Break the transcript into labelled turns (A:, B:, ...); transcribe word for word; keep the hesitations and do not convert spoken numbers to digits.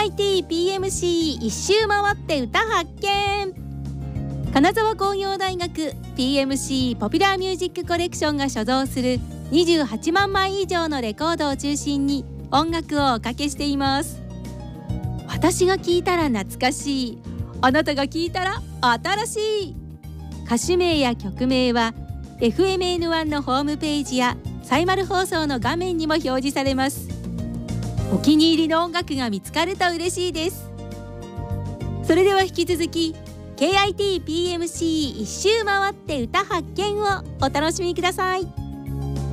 A: アイティーピーエムシー 一周回って歌発見。金沢工業大学 ピーエムシー ポピュラーミュージックコレクションが所蔵するにじゅうはちまんまい以上のレコードを中心に音楽をおかけしています。私が聴いたら懐かしい、あなたが聴いたら新しい。歌手名や曲名は エフエムエヌワン のホームページやサイマル放送の画面にも表示されます。お気に入りの音楽が見つかると嬉しいです。それでは引き続き ケーアイティーピーエムシー 一周回って歌発見をお楽しみください。